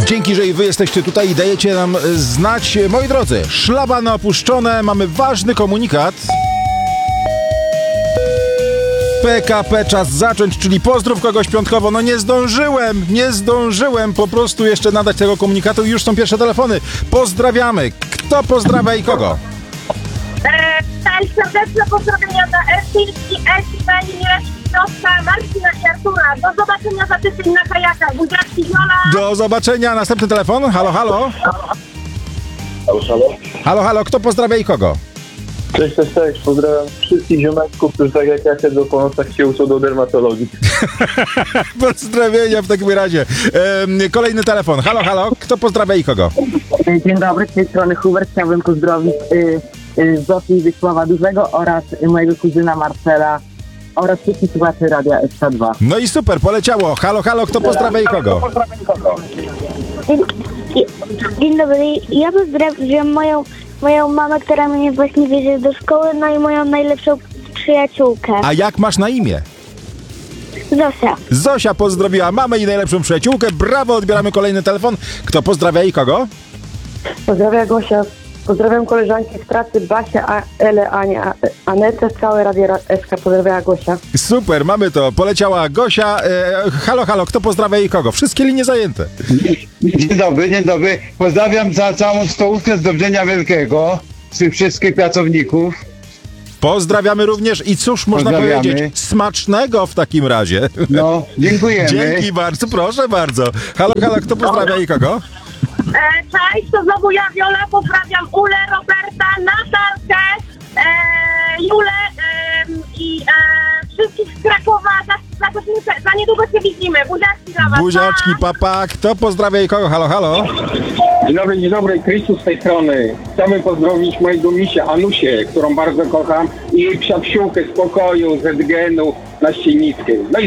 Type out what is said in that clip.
Dzięki, że i wy jesteście tutaj i dajecie nam znać. Moi drodzy, szlabany opuszczone, mamy ważny komunikat. PKP czas zacząć, czyli pozdrów kogoś piątkowo. No nie zdążyłem po prostu jeszcze nadać tego komunikatu i już są pierwsze telefony. Pozdrawiamy. Kto pozdrawia i kogo? Serdeczne pozdrowienia dla Elfilki, Esi, Beni, Mireczki, Piotra, Marcina i Artura. Do zobaczenia za tydzień na kajakach. Buziaczki, Viola. Do zobaczenia. Następny telefon. Halo, halo. Halo, halo. Kto pozdrawia i kogo? Cześć. Pozdrawiam wszystkich ziomeczków, którzy tak jak ja siedzą po nocach się uczą do dermatologii. Pozdrowienia w takim razie. Kolejny telefon. Halo, halo. Kto pozdrawia i kogo? Dzień dobry, z tej strony Hubert. Chciałbym pozdrowić Zosię Wiesława Dużego oraz mojego kuzyna Marcela oraz wszystkich słuchaczy Radia SK2. No i super, poleciało. Halo, halo. Kto pozdrawia i kogo? Dzień dobry, ja pozdrawiam moją mamę, która mnie właśnie bierze do szkoły, no i moją najlepszą przyjaciółkę, A jak masz na imię? Zosia. Zosia pozdrowiła mamę i najlepszą przyjaciółkę. Brawo, odbieramy kolejny telefon. Kto pozdrawia i kogo? Pozdrawiam Gosia. Pozdrawiam koleżanki z pracy, Basię, Elę, Anię, Anetę, całe Radio SK. Pozdrawiam Gosia. Super, mamy to. Poleciała Gosia. Halo, halo, kto pozdrawia i kogo? Wszystkie linie zajęte. Dzień dobry. Pozdrawiam za całą stołówkę z Dobrzenia Wielkiego, wszystkich pracowników. Pozdrawiamy również i cóż można powiedzieć? Smacznego w takim razie. No, dziękujemy. Dzięki bardzo, proszę bardzo. Halo, halo, kto pozdrawia i kogo? Cześć, to znowu ja, Viola. Pozdrawiam Ulę, Roberta, Natalkę, Julę i wszystkich z Krakowa. Za niedługo się widzimy. Buziaczki dla was. Buziaczki, papa. Kto pozdrawia i kogo? Halo, halo. Dzień dobry, Krystu z tej strony. Chciałbym pozdrowić mojego misia Anusię, którą bardzo kocham, i jej psiapsiłkę z pokoju, z Edgenu na Ścienickiej. No i